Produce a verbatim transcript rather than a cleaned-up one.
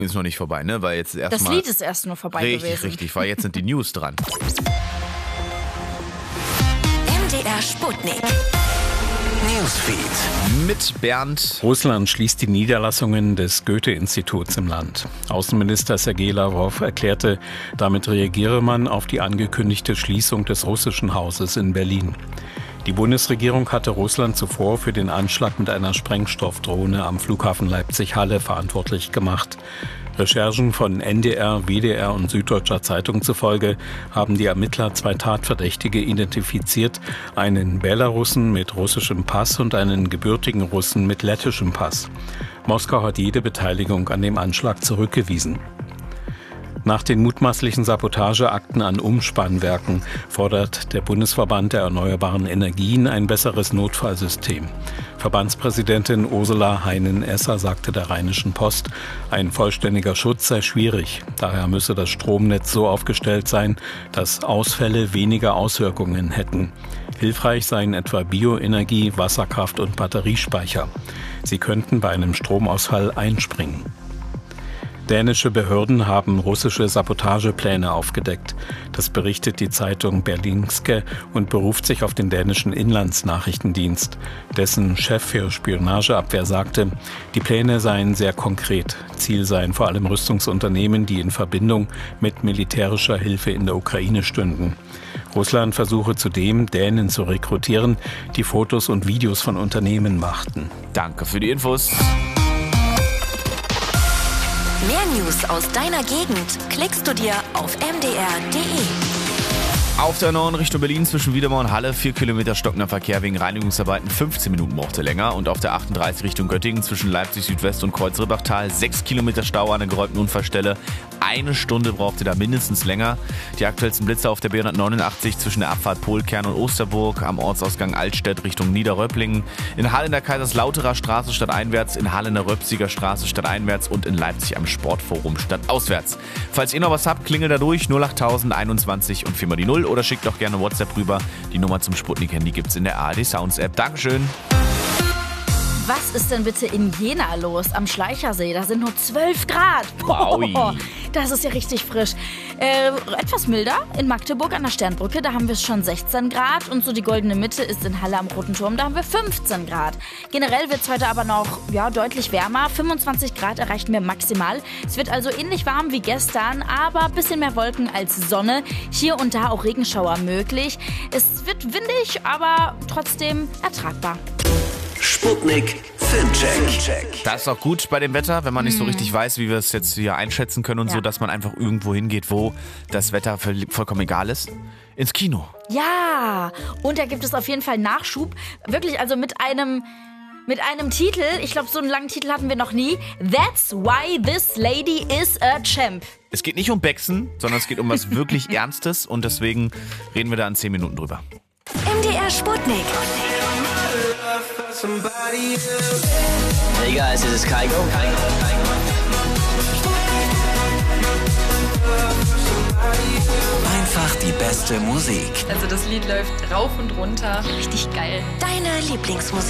Ist noch nicht vorbei, ne? Weil jetzt erst Das mal Lied ist erst nur vorbei richtig, gewesen. Richtig, richtig, weil jetzt sind die News dran. M D R Sputnik. Newsfeed. Mit Bernd. Russland schließt die Niederlassungen des Goethe-Instituts im Land. Außenminister Sergei Lavrov erklärte, damit reagiere man auf die angekündigte Schließung des russischen Hauses in Berlin. Die Bundesregierung hatte Russland zuvor für den Anschlag mit einer Sprengstoffdrohne am Flughafen Leipzig-Halle verantwortlich gemacht. Recherchen von N D R, W D R und Süddeutscher Zeitung zufolge haben die Ermittler zwei Tatverdächtige identifiziert, einen Belarussen mit russischem Pass und einen gebürtigen Russen mit lettischem Pass. Moskau hat jede Beteiligung an dem Anschlag zurückgewiesen. Nach den mutmaßlichen Sabotageakten an Umspannwerken fordert der Bundesverband der erneuerbaren Energien ein besseres Notfallsystem. Verbandspräsidentin Ursula Heinen-Esser sagte der Rheinischen Post, ein vollständiger Schutz sei schwierig. Daher müsse das Stromnetz so aufgestellt sein, dass Ausfälle weniger Auswirkungen hätten. Hilfreich seien etwa Bioenergie, Wasserkraft und Batteriespeicher. Sie könnten bei einem Stromausfall einspringen. Dänische Behörden haben russische Sabotagepläne aufgedeckt. Das berichtet die Zeitung Berlingske und beruft sich auf den dänischen Inlandsnachrichtendienst. Dessen Chef für Spionageabwehr sagte, die Pläne seien sehr konkret. Ziel seien vor allem Rüstungsunternehmen, die in Verbindung mit militärischer Hilfe in der Ukraine stünden. Russland versuche zudem, Dänen zu rekrutieren, die Fotos und Videos von Unternehmen machten. Danke für die Infos. Mehr News aus deiner Gegend klickst du dir auf m d r punkt d e. Auf der neuen Richtung Berlin zwischen Wiedemer und Halle vier Kilometer stockender Verkehr wegen Reinigungsarbeiten, fünfzehn Minuten brauchte länger. Und auf der achtunddreißig Richtung Göttingen zwischen Leipzig Südwest und Kreuz-Ribbachtal sechs Kilometer Stau an der geräumten Unfallstelle. Eine Stunde brauchte da mindestens länger. Die aktuellsten Blitze auf der B hundertneunundachtzig zwischen der Abfahrt Polkern und Osterburg, am Ortsausgang Altstedt Richtung Niederröpplingen, in Halle in der Kaiserslauterer Straße stadteinwärts, in Halle in der Röpsiger Straße stadteinwärts und in Leipzig am Sportforum stadtauswärts. Falls ihr noch was habt, klingelt da durch null acht tausend einundzwanzig und viermal die Null oder schickt doch gerne WhatsApp rüber. Die Nummer zum Sputnik-Handy gibt's in der A R D Sounds App. Dankeschön. Was ist denn bitte in Jena los? Am Schleichersee, da sind nur zwölf Grad. Wow. Das ist ja richtig frisch. Äh, etwas milder in Magdeburg an der Sternbrücke, da haben wir schon sechzehn Grad. Und so die goldene Mitte ist in Halle am Roten Turm, da haben wir fünfzehn Grad. Generell wird es heute aber noch ja, deutlich wärmer. fünfundzwanzig Grad erreichen wir maximal. Es wird also ähnlich warm wie gestern, aber ein bisschen mehr Wolken als Sonne. Hier und da auch Regenschauer möglich. Es wird windig, aber trotzdem ertragbar. Sputnik Filmcheck. Das ist auch gut bei dem Wetter, wenn man nicht so richtig weiß, wie wir es jetzt hier einschätzen können und Ja. so, dass man einfach irgendwo hingeht, wo das Wetter voll- vollkommen egal ist. Ins Kino. Ja, und da gibt es auf jeden Fall Nachschub. Wirklich, also mit einem, mit einem Titel, ich glaube, so einen langen Titel hatten wir noch nie. That's why this lady is a champ. Es geht nicht um Bexen, sondern es geht um was wirklich Ernstes und deswegen reden wir da in zehn Minuten drüber. M D R Sputnik. Hey guys, this is Kygo. Einfach die beste Musik. Also das Lied läuft rauf und runter. Richtig geil. Deine Lieblingsmusik.